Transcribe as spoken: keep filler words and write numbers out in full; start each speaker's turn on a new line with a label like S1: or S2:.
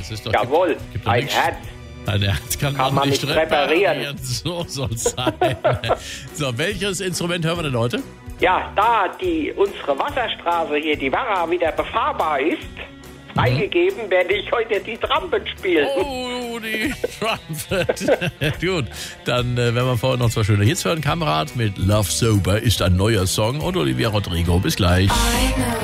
S1: Das ist doch,
S2: Jawohl,
S1: gibt, gibt doch
S2: ein
S1: nichts.
S2: Herz.
S1: Ein Herz kann,
S2: Kann man
S1: nicht
S2: nicht reparieren.
S1: So soll es sein. So, welches Instrument hören wir denn heute?
S2: Ja, da die unsere Wasserstraße hier, die Werra, wieder befahrbar ist, freigegeben, werde ich heute die Trumpet spielen.
S1: Oh, die Trumpet. Gut, dann äh, werden wir vorher noch zwei schöne Hits hören. Kamerad mit Love Sober ist ein neuer Song und Olivia Rodrigo. Bis gleich.